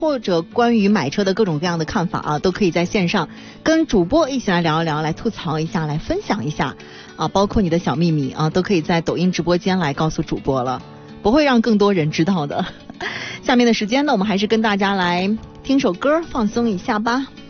或者关于买车的各种各样的看法啊，都可以在线上跟主播一起来聊一聊，来吐槽一下，来分享一下啊，包括你的小秘密啊，都可以在抖音直播间来告诉主播了，不会让更多人知道的。下面的时间呢，我们还是跟大家来听首歌放松一下吧。